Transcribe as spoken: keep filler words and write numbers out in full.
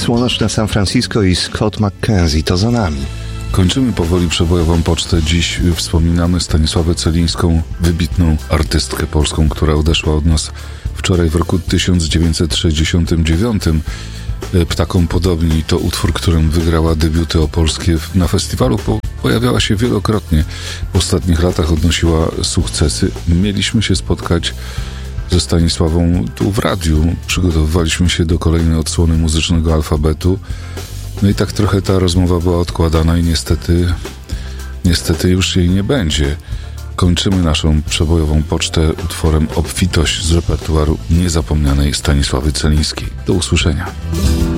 Słoneczne San Francisco i Scott McKenzie, to za nami. Kończymy powoli przebojową pocztę. Dziś wspominamy Stanisławę Celińską, wybitną artystkę polską, która odeszła od nas wczoraj w roku tysiąc dziewięćset sześćdziesiątym dziewiątym. Ptakom podobni to utwór, którym wygrała debiuty opolskie na festiwalu. Po, pojawiała się wielokrotnie. W ostatnich latach odnosiła sukcesy. Mieliśmy się spotkać ze Stanisławą tu w radiu. Przygotowywaliśmy się do kolejnej odsłony muzycznego alfabetu. No i tak trochę ta rozmowa była odkładana i niestety, niestety już jej nie będzie. Kończymy naszą przebojową pocztę utworem Obfitość z repertuaru niezapomnianej Stanisławy Celińskiej. Do usłyszenia.